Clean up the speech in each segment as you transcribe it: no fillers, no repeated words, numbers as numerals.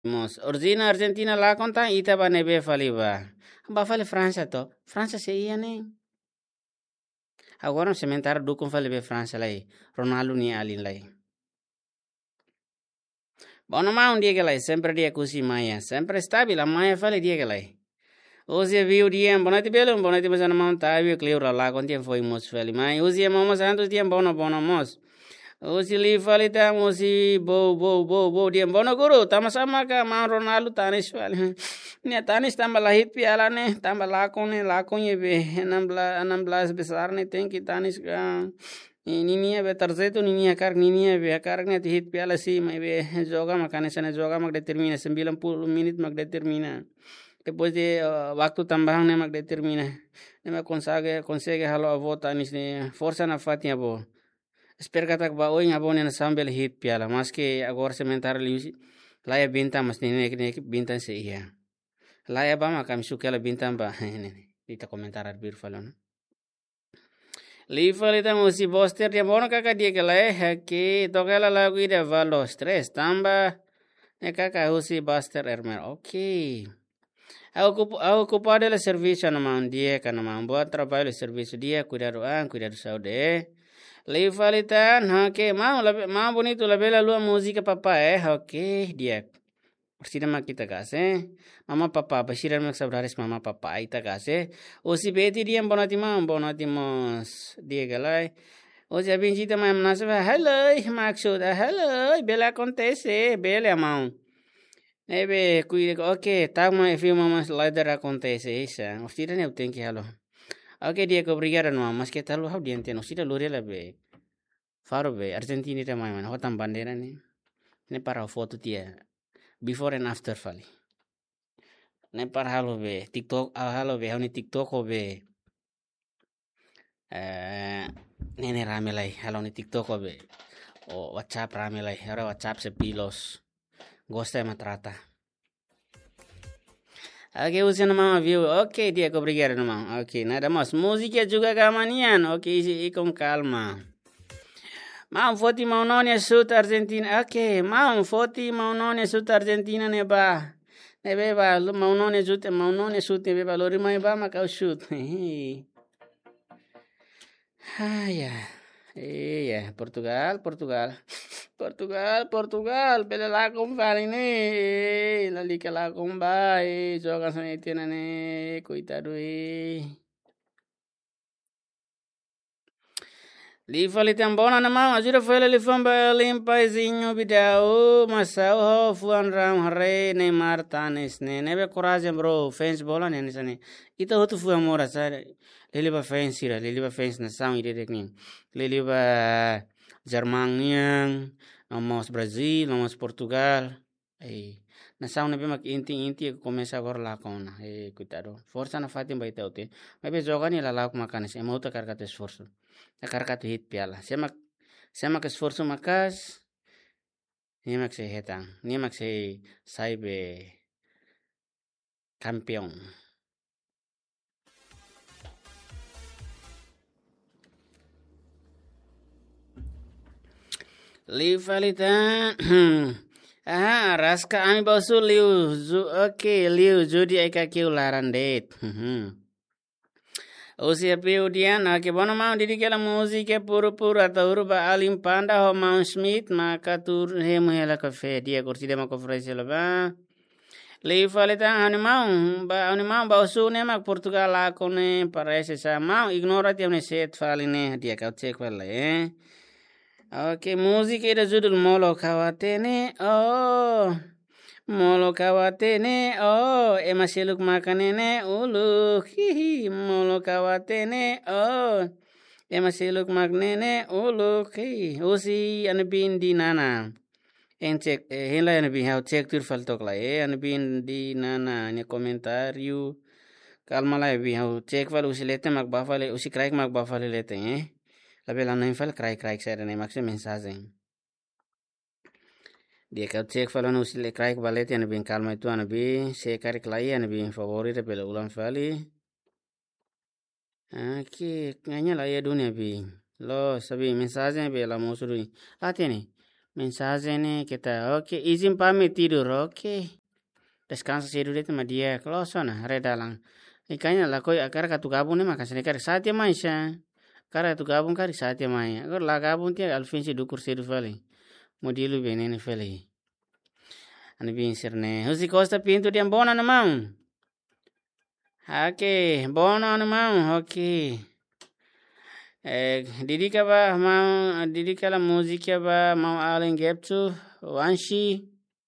Mos Ordina Argentina la conta ita ba nebe faliba. Ba fale França to. França se ia ne. Agora sementar dukung fale be França lai. Ronaldo ni alin lai. Bono ma un dia che lei sempre dia così Maya, sempre stabile, Maya fale dia che lei. Osia viu dia bonati belum bonati masana ma tabi clear la con dia foi mos fale mai. Osia mama santos dia bono mos. Osi li fale ta osi bo dia bono guru tama sama ka ma Ronaldo tanis fale. Nia tanis tambah lahit piala ne tambah lakonnya be 16 besar ne tengki tanis ka. Ninia be terzetu ninia karne hit piala si mai be joga makane sana joga mak determina 90 menit mak determina depois de waktu tambahan ne mak determina ne mak consegue halo avota nis ne força na fatinha bo espero katak ba oi ngabo ne sambel hit piala mas que agora sementar liusi laya binta mas ne binta se iya laya ba makam sukela binta ba ne kita komentar bir falon Lifalita musi poster dia bono kaka dia kelai haki tokela lagu ida valo stress tambah ne kaka husi buster ermer okay aku ocupado el servicio nama dia kana buat trabalho el servicio dia cuidado saúde Lifalita haki mau bonito la bela lua música papá okay dia Persidama kita kase, mama papa basiran mak sabraris mama papa ita kase. Osi beti dia bonati mos dia galai. Osi abin cita mam nasaba hello maksud hello bela acontece bela mau. Ebe cuide okay tak ma filme mama slider acontece isa. Ostira ne utenki halo. Okay dia ko obrigado no mas que tal how dia enteno sida lore la be. Faro be Argentina ta mai hotam bandera ni. Ne para foto dia. Before and after fali. Ne par halo be TikTok halo be honi TikTok ho be nene rame lai halo ni TikTok ho be o WhatsApp rame lai ora WhatsApp se pilos gosta matrata. Oke usiana mama view. Oke dia obrigado mama. Oke nada mas música juga kamanian. Oke isi com calma. Mau foti mau none sud Argentina. Oke, mau foti mau none sud Argentina ne ba. Ne beba mau none sud ne beba lori mai ba makau sud. Ya. Iya, Portugal. Bela lakum fali ne. Lalika lakum ba. Joga sana itina ne. Coitado Lifali tambona na mão, ajura foi ele famba limpaizinho bidau, masau ho fuan ram hare ne martanes ne nebe coragem bro, fans bola ne nisane. Ita hotu fu amora sa leliba fans ira, leliba fans na sound ide dekni. Leliba Germania, nomos Brasil, nomos Portugal. Na sound nebe mak inti começa agora lá com cuidado. Força na fatim baita ute. Mas be joga ni la lauk makanes, emauta cargate esforço. Akarkat hit piala. Semak esforço makas. Nimak se hetang. Nimak se saibe campeão. Lifalita. Raska ami bausu liu. Oke, liu judi eka kiu larandet. Usia piu diana ke bono mau didikela musike puru atau urba alim panda ho mau Smith maka tur hemu hela kafe dia kursi dema kofresi leba lei faleta ane mau ba usune mak Portugal akone parece sa mau ignora tiamne set faline dia kau cek wala Oke musik ida judul molo kawatene Molo kawatene emasiluk makanene uluk hihi molo kawatene emasiluk maknene uluk hihi usi anbin di nana en cek hela anbin hau cek tur faltok la anbin di nana ne komentario kalma la bi hau cek fal usi lete mak bafale usi kraik mak bafale lete la bela nain fal kraik sera ne mak se mensaje dia kau cek falan usile kraik balet yang bin kalma itu anabi sekarik lai anabi favorit bela ulang fali nganya la ya dunia bi lo sabi mensagem bela mosuri atene Mensagem nih kita. Oke, izin pamit tidur. Oke. Descansa tidur itu mah dia. Kalau sana redalang. Ikanya lah koi akar katu gabung nih makasih nih kari saatnya maisha. Kara tu gabung kari saatnya maya. Agora lá gabung tia alfin si dukur sidu fali. Modilu benene fali. Ani bin sirne. Husi costa pintu dia bona na mau. Oke, bona na mau. Oke. Didika ba mau didika la musika ba mau alen geptu wanshi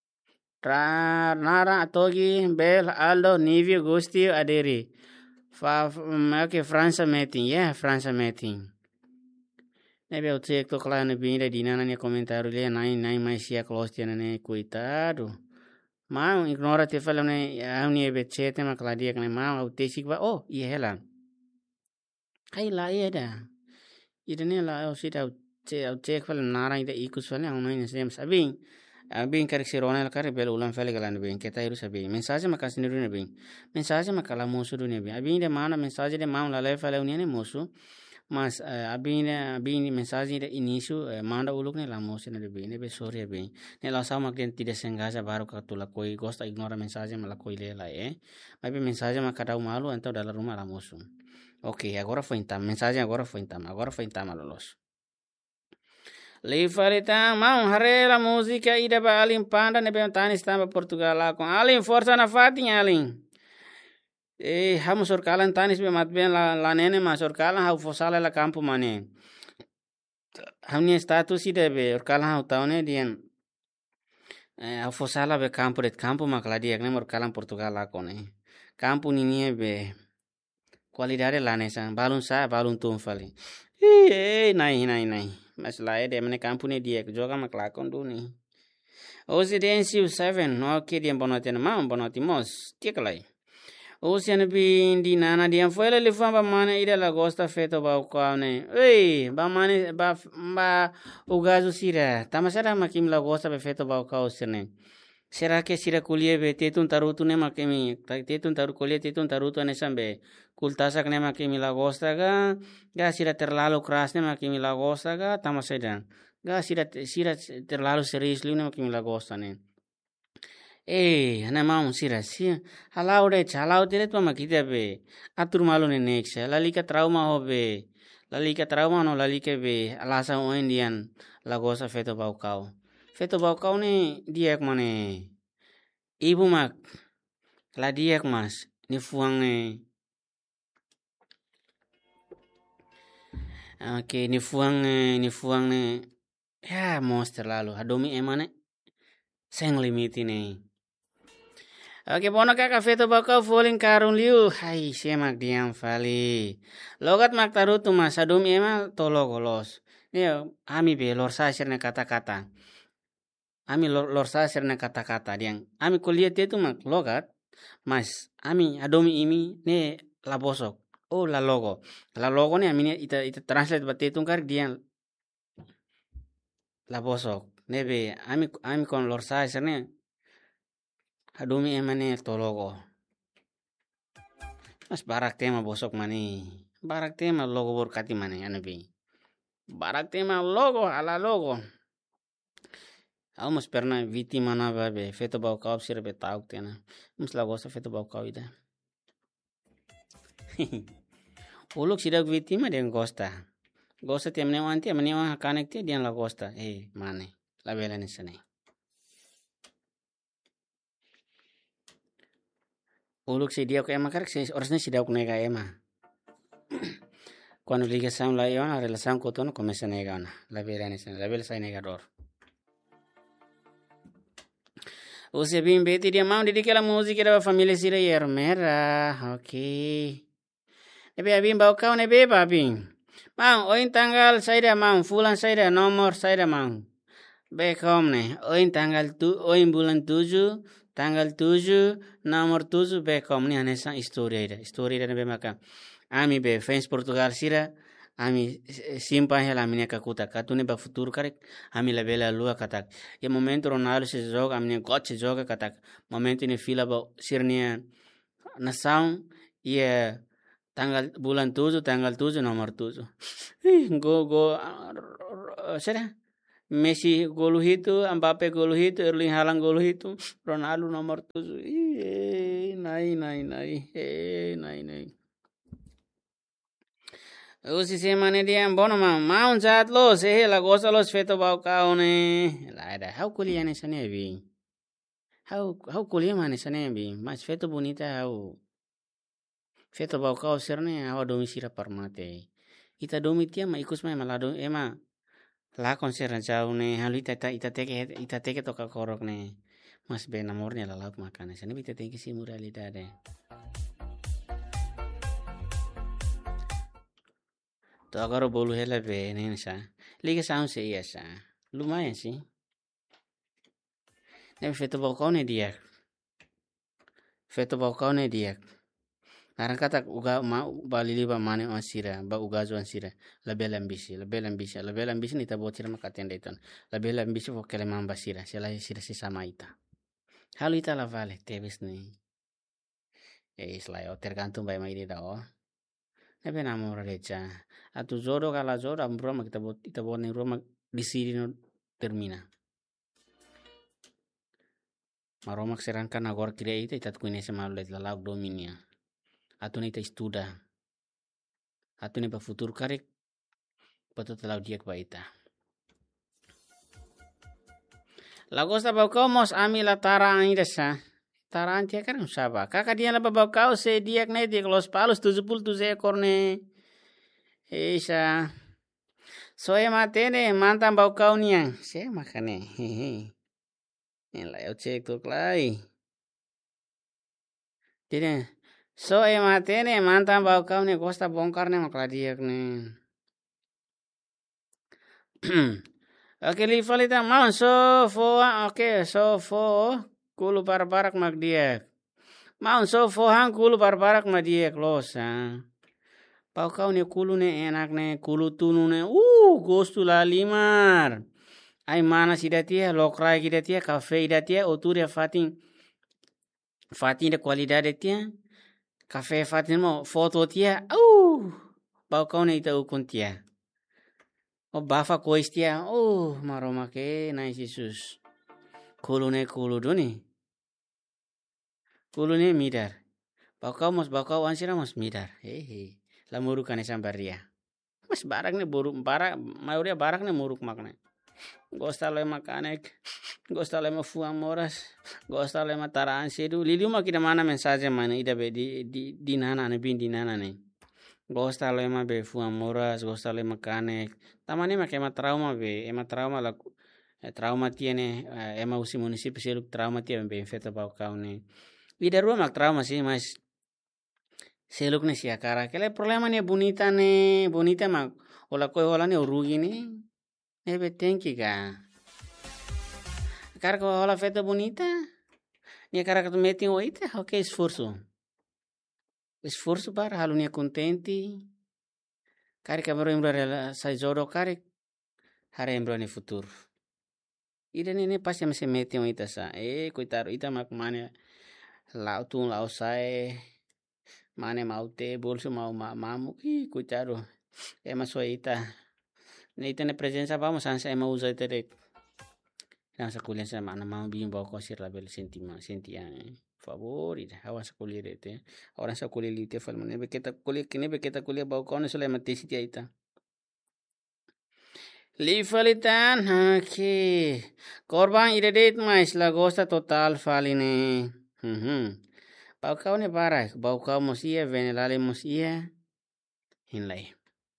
Nara Togi Bel Aldo Nivio Gustio Aderi oke Fransa meeting ya Fransa meeting nebe o tek to kala ne binda dinana ne komentaru le nai mai sia close tiana ne coitado mau ignora te fala ne auni ebe chete ma kala dia ne mau te sikba oh iya hela kai la eda ida ne la o sita o tek fala nara ida ikus fala au nai ne sem sabing abin kari sirona la kari bel ulan fele galan bin kita iru sabi mensagem makas niru ne bin mensagem makala musu du ne bin abin de mana mensagem de mam la le fele unia musu mas abin mensagem de inisu manda uluk ne la musu ne bin ne be sorry bin ne la sama que tidak sengaja baru katula koi gosta ignora mensagem la koi le la mas mensagem makada malu então dalam rumah la musu ok agora foi então mensagem agora foi então lolos Lifarita mau hare la música ida ba alin panda ne ben tanis tamba Portugal la con alin forza na fatin alin hamu sorkalan tanis be mat ben la nene ma sorkalan hau fosala la campo mane hamni status ida be orkalan hau taune dien hau fosala be campo makla dia ne orkalan Portugal la con campo ni be qualidade la nesa balun tum fali nai mas lá de mane kampune dia joga maklakon duni Osidência 7 no que dia bonoti na mão bonoti mos tiklai Ocean bin di nana dia foi le famba mana ida la gosta feto ba ukane ba mane ba o gazo sira tamasara makim la gosta be feto ba ukao sene Será que sira kulie be tetun tarutu ne makemi tetun taru kulie tetun tarutu ne sambe kultasak ne makemi la gosta ga sira terlalu keras ne makemi la gosta ga tamaseda ga sira terlalu serius lu ne makemi la gosta ne ana mau sira halau tere tu makita be atur malu ne nexa lalika trauma hobe lalika trauma no lalika be alasa o indian la gosta feto ba ukao Feto bau ni dia mane ibu mak la dia mas ni fuang oke ni fuang ya monster lalu adomi emane seng limiti ne Oke bono kaka feto bau falling karun liu hai semak diam fali logat mak tarutu mas adomi ema tologolos Nio ami be lor sasir ne kata-kata Ami lor sasir na kata-kata diang. Ami kuliah itu mak logat, mas ami adomi imi ne la bosok. Oh la logo. La logo ne ami ne ita translate bate tungkar diang la bosok. Nebe ami kon lor sasir ne adomi emane to logo. Mas barak tema bosok mani. Barak tema logo berkati mani anabi. Barak tema logo ala logo. Mas pernah vítima na babe feto bau kau sira be tau tena mus la gosta feto bau kau ida uluk sida vítima dia gosta tiam ne wanti amne kanek dia la gosta mane la bela ne sene uluk si dia ko ema karak orasne sida ko nega ema cuando ligação la iona relação ko tono começa nega na la bela ne sene la bela sai negador Ose bim beti dia mau didik la musik da família sira yermera. Oke. Nebe abim bau kau nebe babim. Mau oin tanggal saya mau fulan saya nomor saya mau. Bekom ne oin oin bulan 7 tanggal 7 nomor 7 bekom ne anesa história nebe maka. Ami be fans Portugal sira ami simpan hela amine kakuta katune ba futuro karek ami la bela lua katak ya momento Ronaldo se joga amine got se joga katak momento ini fila ba sirnia nasaun ya bulan 7 tanggal 7 nomor 7 go será Messi gol itu, Mbappe gol itu, Erling Haaland gol itu, Ronaldo nomor 7. Nai. Usi semane dia bono mau chat lo se la cosa lo feto bau kaone. La ada how kuliah ne sane bi. How kuliah mane sane bi. Mas feto bonita how. Feto bau kau serne how domisira parmate. Ita domitia ma ikus ma malado ema la konser jauh ne halu ita teke toka korok ne. Mas be namornya la lauk makan sane bi teke si muralidade. To agora bolu hela be ne sa. Liga sound se iya sa. Lumayan sih. Nem feto bau kau ne dia. Feto bau kau ne dia. Karena kata uga ma balili ba mane ansira ba uga zo ansira la bella ambisi ni tabo tira makatenda iton la bella ambisi fo kele mamba sira sila sira si sama ita halu ita la vale tebes ni islayo tergantung ba mai da o nebe namora recha atu zodo kala zodo ambroma kita bot ita bon ni roma di sini no termina maromak serangkan agora kira ita ita kuine semalu la lauk dominia atau nita estuda atau nipa futur karek pato talau dia kwa ita lagosta bau kau mos ami la tarang ida sa tarang dia kan usaba kakak dia la bau kau se diak ne dia los palos 77 ekor ne isa soe matene mantan bau kau niang se makane hehe la eu cek tuk lai tidak so matene mantan bau kau ne gosta bongkar ne makladiak ne. Oke livalita mau so fo kulu barbarak mak diak. Mau so fo hang kulu barbarak mak diak losa. Bau kau ne kulu ne enak ne kulu tunu ne gostu la limar. Ai mana sidatia lokrai kidatia kafe idatia oturia fatin de kualidade tia. Kafe fatin mo foto tia bau kau ne ita ukun tia bafa kois tia maroma ke nai Jesus kulu duni kulu ne midar bau kau ansira mos midar la muruk kane sambaria mas barak ne buruk barak mayoria barak ne muruk makna gosta le makanek gosta le fuang moras gosta le taraan sedu liliu makina mana mensaje mana ida be di nana ne bin di nana ne gosta le ma be fuang moras gosta le makanek tamane make ema trauma la trauma tiene ema usi municipio seluk trauma tiene be infeta bau kau ne ida rua mak trauma sih mas seluk ne siakara kele problema ne bonita mak ola koi hola ne urugi ne ebe tenki ka cara que rola festa bonita nia cara que tu mete oita ok esforço para halunia contente cara que abro embra sai joro cara hare embra ne futuro ida ne pasti se mete oita sa coitado ita mak mane lau tu lau sai mane maute bolso mau mamu coitado ema soita Neita ne presença vamos ansa ema usa iterek. Nasa kuliah sa mana mau bing bawa kosir label sentia favorita. Awan sa kuliah rete. Orang sa kuliah lite fal mana beketa kuliah bawa kau ne sula matesi tia ita. Lifalitan korban iredet mais la gosta total faline. Bau kau ne barak, bau kau mosia venelale mosia. Hinlai.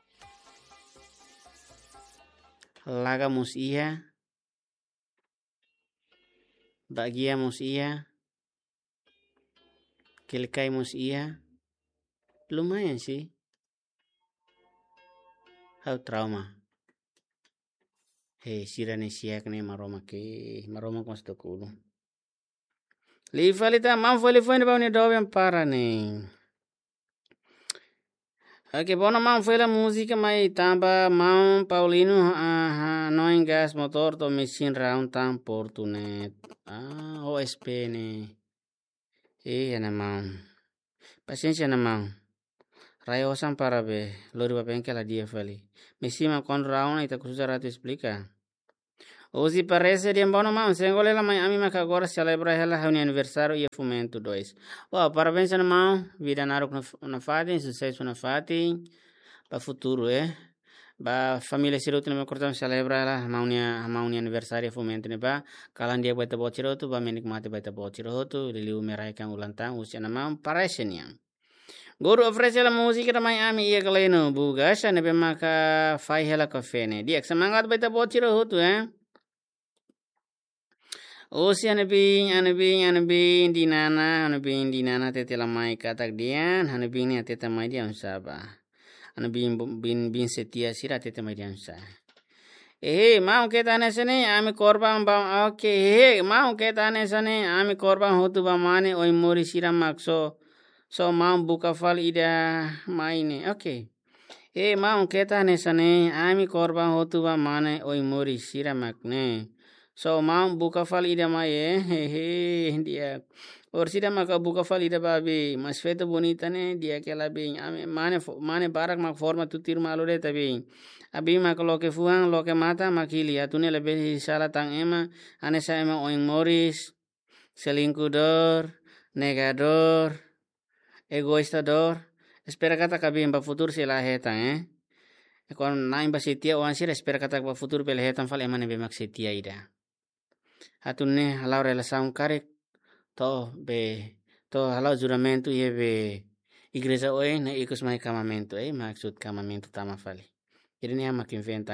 Laga musia bagia musia kilkai musia lumayan sih how trauma sirane siak ne maroma mas dokulu livalita mam foli bau ne doben para ne Oke, bono mau foi la música mai tamba mau Paulino no en gas motor to mesin round tam portunet. OSP ne. Ana mau. Paciencia na mau. Rayo sam para be lori ba penke la dia fali. Mesima con round ita kususa ratu explica. Usi parece dia bono mau sengole la mai ami maka agora celebra ela reunião aniversário e fomento 2. Ó, parabéns na mão, vida na fati, sucesso na fati, para futuro, ba família siroto na cortão celebra ela maunya aniversário e fomento ne ba kalan dia baita bociroto ba menikmati baita bociroto liliu merayakan ulang tahun usia na mau parece niang. Guru oferece la música da Miami ia galeno buga sha ne be maka fai hela cafe ne. Dia semangat baita bociroto Osi anabing dinana tete lamai katak dian anabing ni tete mai diam saba anabing setia sira tete mai diam sa mau kita nesane ami korban ba mau kita nesane ami korban hotu ba mane oi mori sira makso so mau buka fal ida maine mau kita nesane ami korban hotu ba mane oi mori sira makne so mau buka fal ida mai dia orsida maka buka fal ida babi mas feto bonita ne dia que la bem mane barak mak forma tutir malo de tabi abi mak lo que fuang lo que mata makili atune lebe sala tang ema anesa ema oing moris selingkudor negador egoistador espera kata kabim ba futur sila hetan kon naim ba setia wan sira espera kata ba futur bele hetan fal emane be mak setia ida Atunne halau relação karek to halau juramento ia be igreja oi na ikut mai camamento maksud camamento tama fali. Jadi ni mak inventa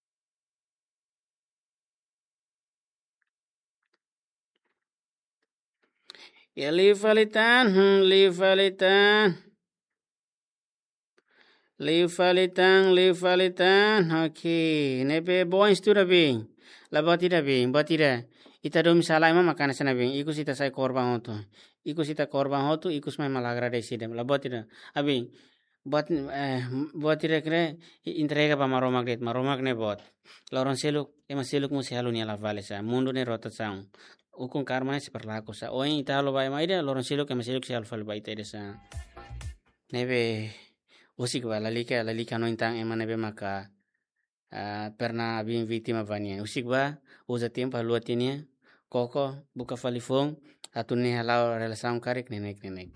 Ya livalitan nebe boin stura bing la batira ita dom salah ema makana sana bing ikus ita sai korban hotu ikus mai malagra de sidem la batira abing batira kre entrega pa maromak ne bot loron seluk musi halu ni ala vale sa mundo ne rota saung ukun karma se perlaku sa oin ita lo bai mai de loron seluk se alfal bai te sa nebe usik ba lalika no intang ema nebe maka pernah abin vítima vania usik ba usa tempo luatinia koko buka falifong atun ni halau relação karek nenek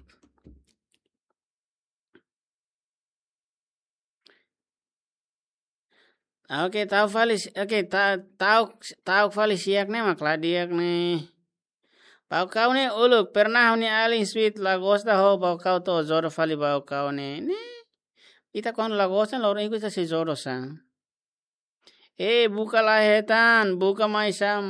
tahu falis siak ne makladiak ne pau kau ne uluk pernah ni alin sweet lagosta ho pau kau to zoro fali pau kau ne ita kon lagosta lor iku sa si zoro sa buka lahetan buka mai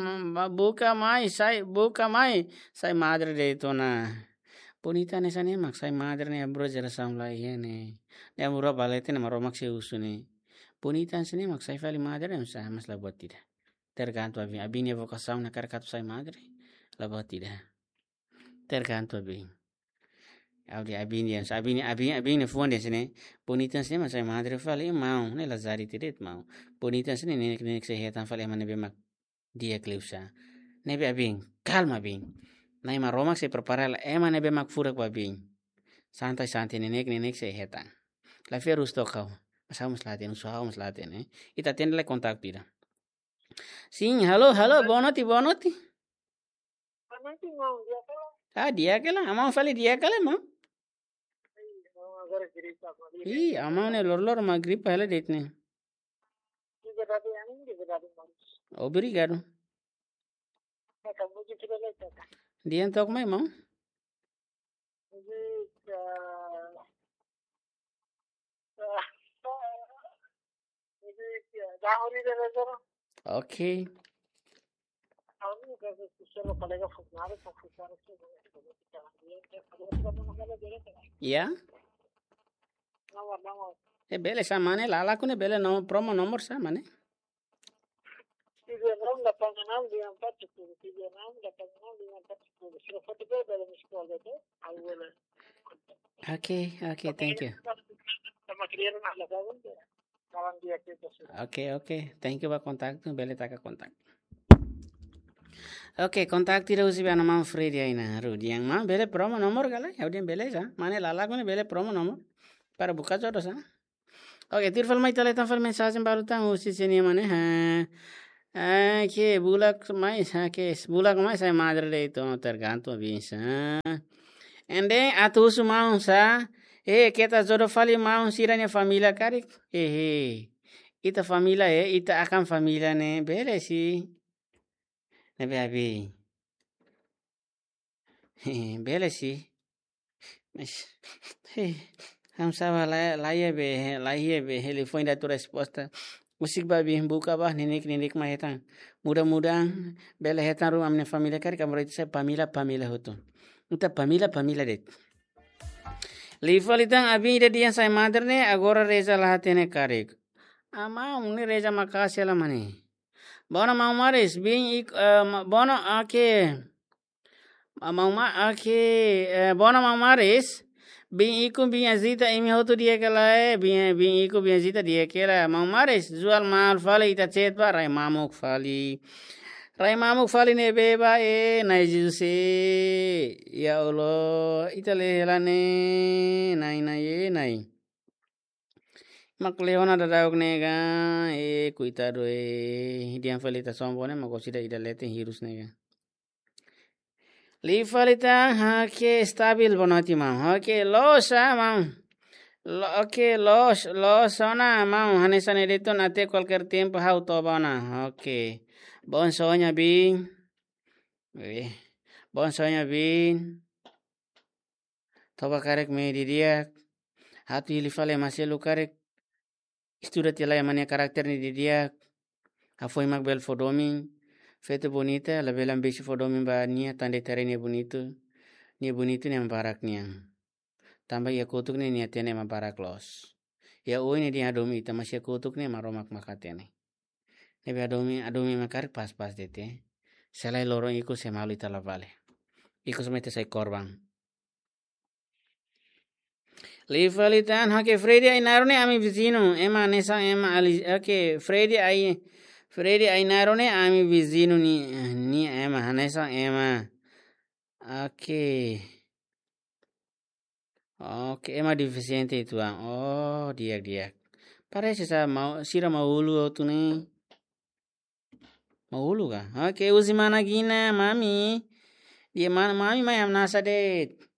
sai madre de to na bonita ne sane mak sai madre ne bro jera sam la ne amuro balete ne maromak se usune bonita sane mak sai fali madre sa mas la buat tidak tergantung abin vocação na karkat sai madre la buat tidak tergantung abin ne fonde sene bonita sene mas sai madre fali mau ne lazari tiret mau bonita sene ne se hetan fali mane be mak dia kleusa nebe abin calma abin nai maromak se prepara la emane be mak furak babin santai nenek se hetan la ferus to kau masamos laten ita tendele kontak pida sim halo bonoti mau dia kala amang fali dia kala mau amang ne lor ma grip hala detne obrigado dia tok mai mau Okay. Ya. Bele sa mane lala kune bele no promo nomor sa mane. Okay, thank you. Okay, thank you ba kontak tu bele taka kontak. Okay, kontak tira usi ba nama Freddy aina Rudi yang ma bele promo nomor kala ya udah bele sa mane lala kune bele promo nomor para buka jodoh sa. Okay, tirfal mai tale tan fal mensagem baru tang usi sini mane Oke, bulak mais ay madre de ito tergantung bisa. Ende atusu mau sa, kita jodoh fali mau siranya familia karik. Ita familia ita akan familia ne bele si. Nebe abi. Bele si. Mas, vamos a la be, ele foi da tua resposta. Musik babi buka bah ninik mah hetan. Mudah-mudahan bela hetan ru amne familia kari kamar itu saya pamila hoton. Uta pamila det. Lifa litang abi ida dia saya mother ne agora reza lahatene karik. Ama umne reza makasih lah mane. Bona mau maris bin bona bona mau maris bin iku bin azita imi hotu dia kala bin iku bin azita dia kela mau maris jual mal fali ita chet ba rai mamuk fali ne beba nai juse ya Allah ita lehelane nai mak leona dadauk nega kuita do dian fali ta sombone makosida ida lete hirus nega Lifalita hake stabil bonati mam. Hake losa mam. Losona mam. Hanesan edito nate cualquier tiempo hautobana. Ok. Bon soña bin. Bon soña bin. Toba karek me didiak. Hatu ilifale maselu karek. Estuda tila mania karakter ni didiak. Afoi magbel fodomin. Fete bonita, la bela ambishi fodomin ba nia tande terene bonito. Nia bonito nia mabarak nia. Tambah ya kutuk nia tene mabarak los. Ya oi ni dia adomi ita masih kutuk nia maromak makatene. Nebe adomi makar pas dete. Selai lorong iku se malu ita lavale. Iku semete sai korban. Livalitan hake Freddy ay narone ami vizino. Ema nesa ema ali. Okay, Freddy ay narone ami vizino ni ema hanesa ema. Okay. Oke, ema deficiente itu bang. Oh, dia. Parece sira maulu tu nih. Maulu kah? Oke, usi mana gina, mami. Dia mana mami mayam nasa det.